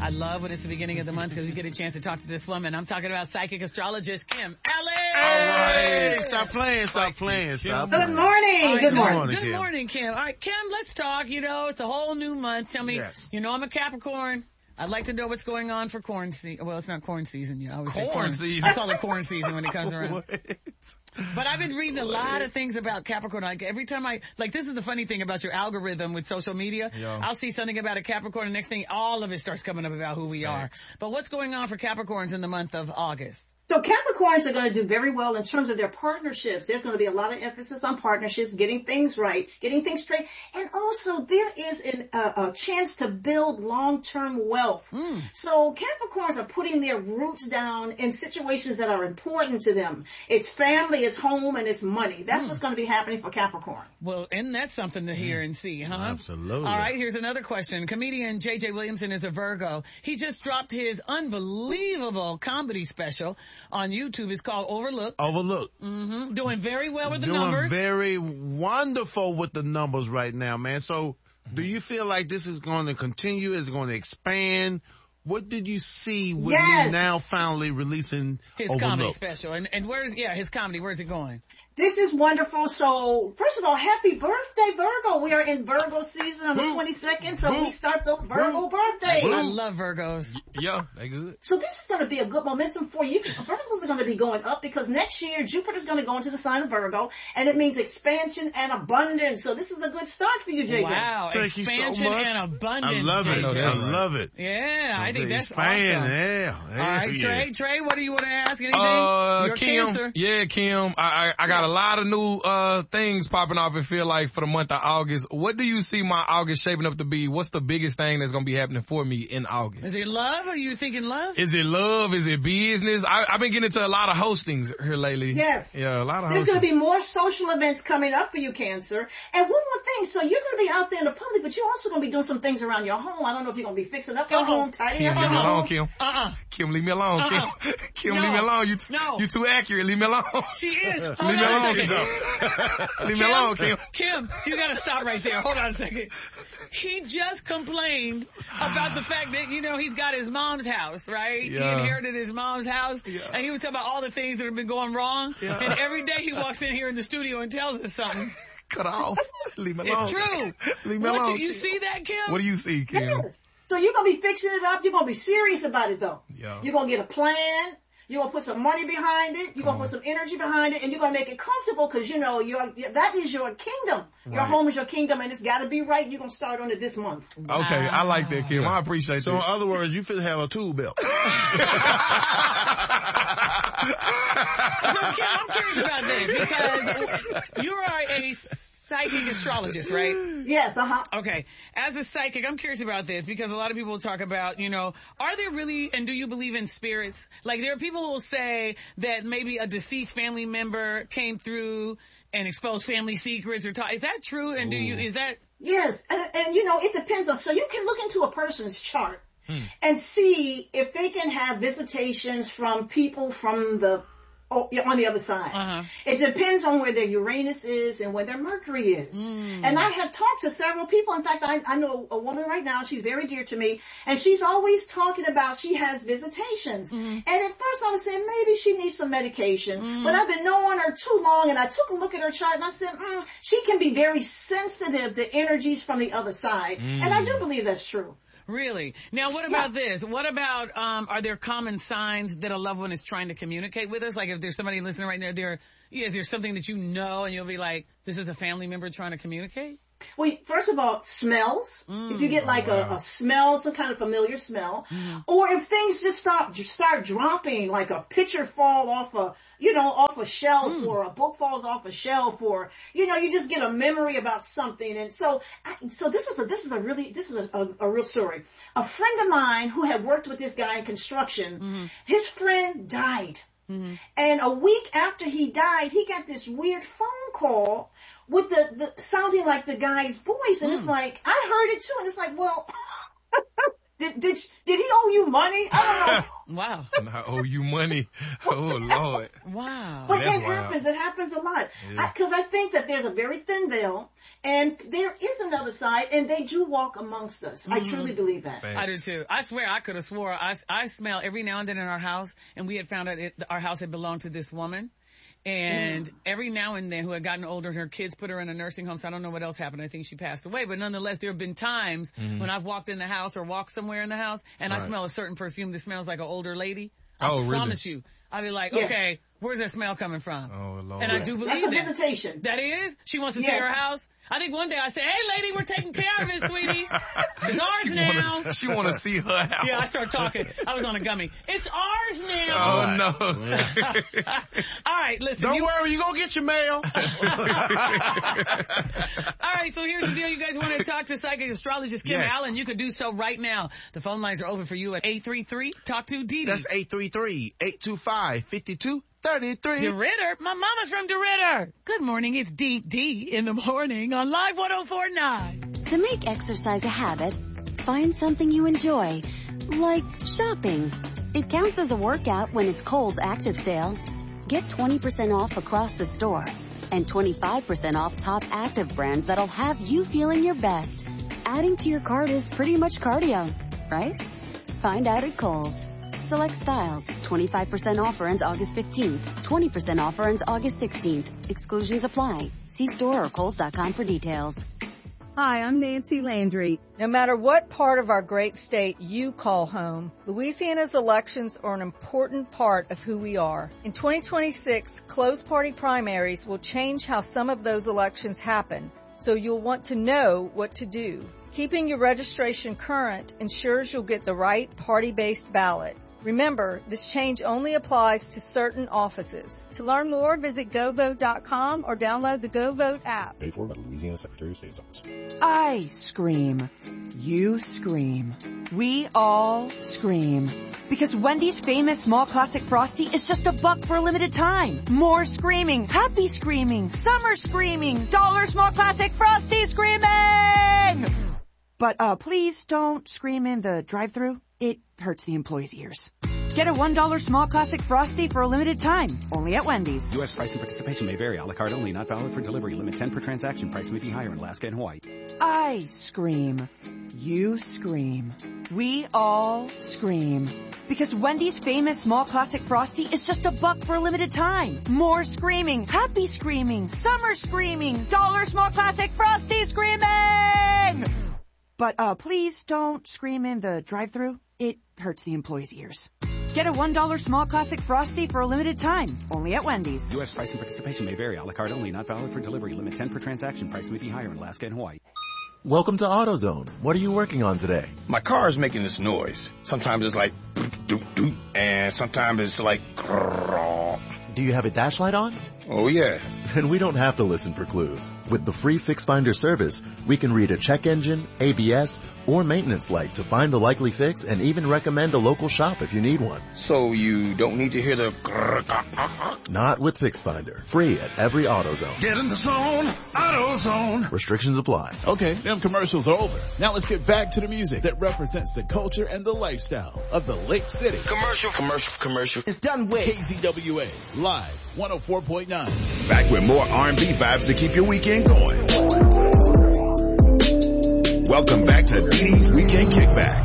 I love when it's the beginning of the month because you get a chance to talk to this woman. I'm talking about psychic astrologist Kim Ellis. All right. Stop playing. Good morning. Good morning, Kim. All right, Kim, let's talk. You know, it's a whole new month. Tell me, you know I'm a Capricorn. I'd like to know what's going on for corn season. Well, it's not corn season yet. I always say corn season. I call it corn season when it comes around. But I've been reading a lot of things about Capricorn. Like every time this is the funny thing about your algorithm with social media. I'll see something about a Capricorn and next thing, all of it starts coming up about who we are. But what's going on for Capricorns in the month of August? So Capricorns are going to do very well in terms of their partnerships. There's going to be a lot of emphasis on partnerships, getting things right, getting things straight. And also there is a chance to build long-term wealth. So Capricorns are putting their roots down in situations that are important to them. It's family, it's home, and it's money. That's what's going to be happening for Capricorn. Well, and that's something to hear and see, huh? Absolutely. All right, here's another question. Comedian J.J. Williamson is a Virgo. He just dropped his unbelievable comedy special on YouTube. It's called Overlook. Doing very well with the numbers. Doing very wonderful with the numbers right now, man. So do you feel like this is going to continue? Is it going to expand? What did you see with me now finally releasing his Overlook? Comedy special? And where's his comedy? Where's it going? This is wonderful. So, first of all, happy birthday, Virgo. We are in Virgo season on the 22nd, so we start those Virgo birthdays. I love Virgos. Yeah, they good. So this is going to be a good momentum for you. Virgos are going to be going up because next year Jupiter's going to go into the sign of Virgo, and it means expansion and abundance. So this is a good start for you, JJ. Wow, Thank expansion you so much. and abundance. I love it. JJ. I love it. Yeah, I think that's awesome. Yeah. All right, Trey, what do you want to ask? Anything? Your Kim, Cancer? Yeah, Kim, I got a lot of new things popping off, it feel like, for the month of August. What do you see my August shaping up to be? What's the biggest thing that's going to be happening for me in August? Is it love? Are you thinking love? Is it love? Is it business? I've been getting into a lot of hostings here lately. Yes. Yeah, a lot of There's hostings. going to be more social events coming up for you, Cancer. And one more thing. So you're going to be out there in the public, but you're also going to be doing some things around your home. I don't know if you're going to be fixing up your home, tidying up your Leave me alone, home. Kim. Kim, leave me alone, Kim. Kim, leave me alone. You too accurate. Leave me alone. She is. Leave me alone, Kim. Leave me alone, Kim. Kim, you got to stop right there. Hold on a second. He just complained about the fact that, he's got his mom's house, right? Yeah. He inherited his mom's house, and he was talking about all the things that have been going wrong. Yeah. And every day he walks in here in the studio and tells us something. Cut off. Leave me alone. It's true. Leave me alone. You see that, Kim? What do you see, Kim? Yes. So you're going to be fixing it up. You're going to be serious about it, though. Yeah. You're going to get a plan. You're going to put some money behind it. You're going to put some energy behind it. And you're going to make it comfortable because, that is your kingdom. Right. Your home is your kingdom, and it's got to be right. You're going to start on it this month. Wow. Okay, I like that, Kim. I appreciate that. So, in other words, you finna have a tool belt. So, Kim, I'm curious about this because you are a psychic astrologist, right? Yes, Okay. As a psychic, I'm curious about this because a lot of people talk about, are there really, and do you believe in spirits? Like, there are people who will say that maybe a deceased family member came through and exposed family secrets is that true? And is that? Yes. And it depends on, so you can look into a person's chart and see if they can have visitations from people from on the other side. It depends on where their Uranus is and where their Mercury is. And I have talked to several people. In fact, I know a woman right now, she's very dear to me, and she's always talking about she has visitations. And at first I was saying maybe she needs some medication, but I've been knowing her too long, and I took a look at her chart and I said, she can be very sensitive to energies from the other side. And I do believe that's true. Really? Now, what about this? What about, are there common signs that a loved one is trying to communicate with us? Like, if there's somebody listening right now, is there something that and you'll be like, this is a family member trying to communicate? Well, first of all, smells. If you get like a smell, some kind of familiar smell, or if things just start dropping, like a picture fall off a shelf, or a book falls off a shelf, or you just get a memory about something. And so this is a real story. A friend of mine who had worked with this guy in construction, his friend died. And a week after he died, he got this weird phone call with the sounding like the guy's voice, and it's like, I heard it too, and it's like, well, did did he owe you money? I don't know. Wow. I owe you money. Oh, Lord. Wow. But it happens. It happens a lot. Because I think that there's a very thin veil, and there is another side, and they do walk amongst us. I truly believe that. I do too. I swear I could have swore. I smell every now and then in our house, and we had found out our house had belonged to this woman. And every now and then, who had gotten older, her kids put her in a nursing home, so I don't know what else happened. I think she passed away. But nonetheless, there have been times when I've walked in the house or walked somewhere in the house, and I smell a certain perfume that smells like an older lady. I promise you. I'll be like, okay, where's that smell coming from? Oh, Lord. And I do believe that's a visitation. That is? She wants to see her house? I think one day I said, hey, lady, we're taking care of it, sweetie. It's ours now. She want to see her house. Yeah, I started talking. I was on a gummy. It's ours now. Oh, no. All right, listen. Don't worry, you're going to get your mail. All right, so here's the deal. You guys want to talk to psychic astrologist Kim Allen? You can do so right now. The phone lines are open for you at 833-TALK-TO-DD. That's 833-825-5233. DeRitter? My mama's from DeRitter. Good morning, it's DD in the morning on Live 104.9. To make exercise a habit, find something you enjoy, like shopping. It counts as a workout when it's Kohl's Active Sale. Get 20% off across the store and 25% off top active brands that'll have you feeling your best. Adding to your cart is pretty much cardio, right? Find out at Kohl's. Select styles. 25% offer ends August 15th. 20% offer ends August 16th. Exclusions apply. See store or Kohls.com for details. Hi, I'm Nancy Landry. No matter what part of our great state you call home, Louisiana's elections are an important part of who we are. In 2026, closed party primaries will change how some of those elections happen, so you'll want to know what to do. Keeping your registration current ensures you'll get the right party-based ballot. Remember, this change only applies to certain offices. To learn more, visit GoVote.com or download the GoVote app. Paid for by the Louisiana Secretary of State's Office. I scream. You scream. We all scream. Because Wendy's famous small classic Frosty is just $1 for a limited time. More screaming. Happy screaming. Summer screaming. $1 small classic Frosty screaming! But please don't scream in the drive-thru. It hurts the employees' ears. Get a $1 small classic Frosty for a limited time. Only at Wendy's. U.S. price and participation may vary. A la carte only. Not valid for delivery. Limit 10 per transaction. Price may be higher in Alaska and Hawaii. I scream. You scream. We all scream. Because Wendy's famous small classic Frosty is just $1 for a limited time. More screaming. Happy screaming. Summer screaming. $1 small classic Frosty screaming! But please don't scream in the drive-thru. It hurts the employees' ears. Get a $1 small classic Frosty for a limited time. Only at Wendy's. U.S. price and participation may vary. A la carte only. Not valid for delivery. Limit 10 per transaction. Price may be higher in Alaska and Hawaii. Welcome to AutoZone. What are you working on today? My car is making this noise. Sometimes it's like doop doop, and sometimes it's like grrr. Do you have a dash light on? Oh, yeah. Then we don't have to listen for clues. With the free Fix Finder service, we can read a check engine, ABS, or maintenance light to find the likely fix and even recommend a local shop if you need one. So you don't need to hear the grrr. Not with Fix Finder. Free at every AutoZone. Get in the zone, AutoZone. Restrictions apply. Okay, them commercials are over. Now let's get back to the music that represents the culture and the lifestyle of the Lake City. Commercial. It's done with KZWA, Live 104.9. Back with more R&B vibes to keep your weekend going. Welcome back to DD's Weekend Kickback.